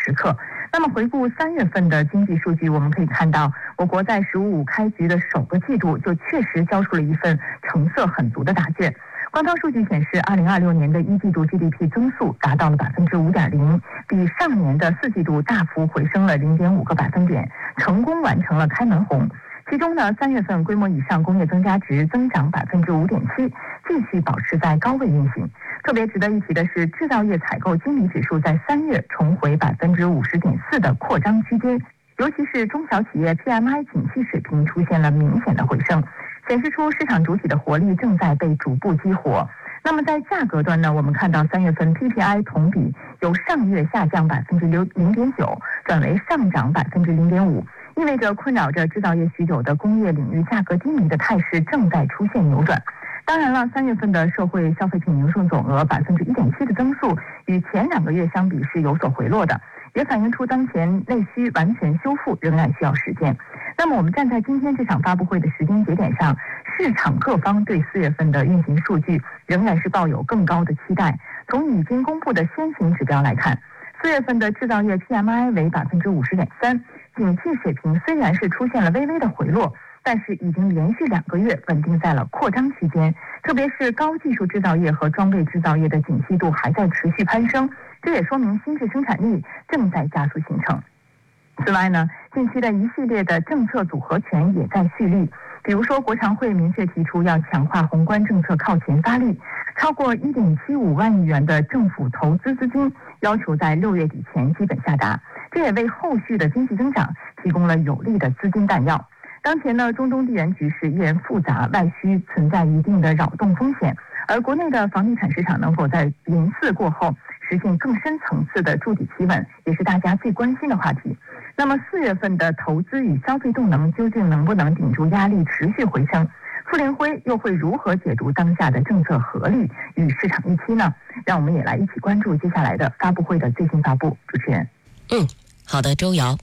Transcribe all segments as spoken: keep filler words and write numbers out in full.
时刻。那么回顾三月份的经济数据，我们可以看到，我国在“十五五”开局的首个季度就确实交出了一份成色很足的答卷。官方数据显示，二零二六年的一季度 G D P 增速达到了百分之五点零，比上年的四季度大幅回升了零点五个百分点，成功完成了开门红。其中呢，三月份规模以上工业增加值增长百分之五点七，继续保持在高位运行。特别值得一提的是，制造业采购经理指数在三月重回百分之五十点四的扩张区间，尤其是中小企业 P M I 景气水平出现了明显的回升，显示出市场主体的活力正在被逐步激活。那么在价格端呢，我们看到三月份 P P I 同比由上月下降百分之零点九转为上涨百分之零点五。意味着困扰着制造业许久的工业领域价格低迷的态势正在出现扭转。当然了，三月份的社会消费品零售总额百分之一点七的增速与前两个月相比是有所回落的，也反映出当前内需完全修复仍然需要时间。那么我们站在今天这场发布会的时间节点上，市场各方对四月份的运行数据仍然是抱有更高的期待。从已经公布的先行指标来看，四月份的制造业 P M I 为百分之五十点三，景气水平虽然是出现了微微的回落，但是已经连续两个月稳定在了扩张区间。特别是高技术制造业和装备制造业的景气度还在持续攀升，这也说明新质生产力正在加速形成。此外呢，近期的一系列的政策组合拳也在蓄力。比如说，国常会明确提出要强化宏观政策靠前发力，超过 一点七五万亿元的政府投资资金要求在六月底前基本下达，这也为后续的经济增长提供了有力的资金弹药。当前呢，中东地缘局势依然复杂，外需存在一定的扰动风险，而国内的房地产市场能否在零四过后实现更深层次的筑底企稳，也是大家最关心的话题。那么四月份的投资与消费动能究竟能不能顶住压力持续回升？傅连辉又会如何解读当下的政策合力与市场预期呢？让我们也来一起关注接下来的发布会的最新发布。主持人， 嗯，好的，周瑶。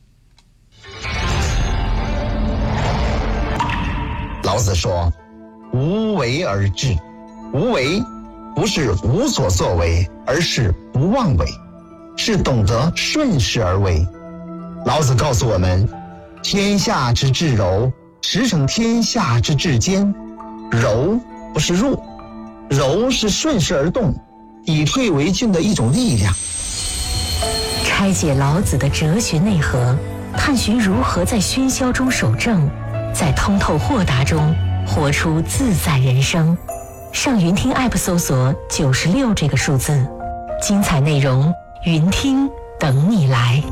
老子说：“无为而治。”无为不是无所作为，而是不妄为，是懂得顺势而为。老子告诉我们，天下之至柔，驰骋天下之至坚。柔不是弱，柔是顺势而动，以退为进的一种力量。 拆解老子的哲学内核，探寻如何在喧嚣中守正，在通透豁达中活出自在人生。上云听 App 搜索九十六这个数字，精彩内容云听等你来。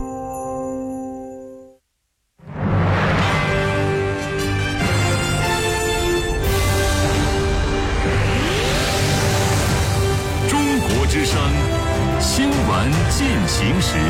中国之声新闻进行时。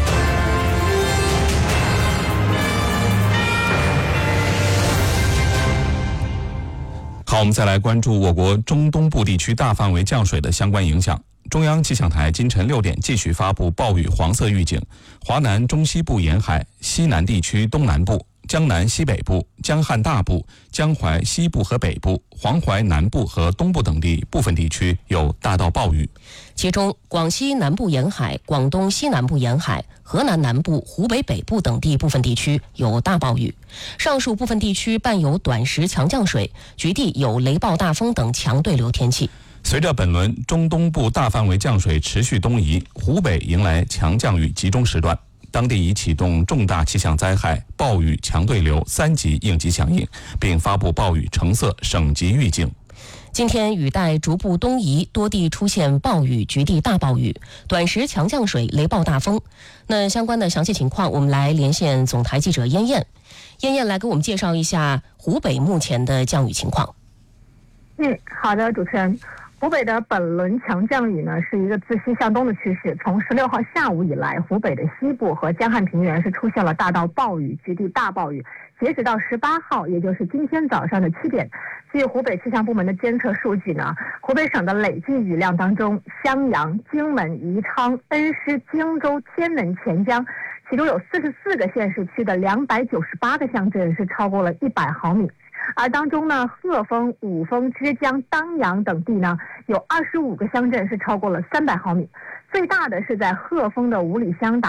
好，我们再来关注我国中东部地区大范围降水的相关影响。中央气象台今晨六点继续发布暴雨黄色预警，华南中西部沿海、西南地区东南部、江南西北部、江汉大部、江淮西部和北部、黄淮南部和东部等地部分地区有大到暴雨。 其中，广西南部沿海、广东西南部沿海、河南南部、湖北北部等地部分地区有大暴雨。上述部分地区伴有短时强降水，局地有雷暴大风等强对流天气。 随着本轮中东部大范围降水持续东移，湖北迎来强降雨集中时段，当地已启动重大气象灾害暴雨强对流三级应急响应，并发布暴雨橙色省级预警。 今天雨带逐步东移，多地出现暴雨、局地大暴雨、短时强降水、雷暴大风。那相关的详细情况，我们来连线总台记者燕燕。燕燕来给我们介绍一下湖北目前的降雨情况。 嗯，好的，主持人。湖北的本轮强降雨呢，是一个自西向东的趋势。从十六号下午以来，湖北的西部和江汉平原是出现了大到暴雨、局地大暴雨。截止到十八号，也就是今天早上的七点，据湖北气象部门的监测数据呢，湖北省的累计雨量当中，襄阳、荆门、宜昌、恩施、荆州、天门、钱江，其中有四十四个县市区的两百九十八个乡镇是超过了一百毫米。而当中呢，鹤峰、五峰、枝江、当阳等地呢，有二十五个乡镇是超过了三百毫米。最大的是在鹤峰的五里乡达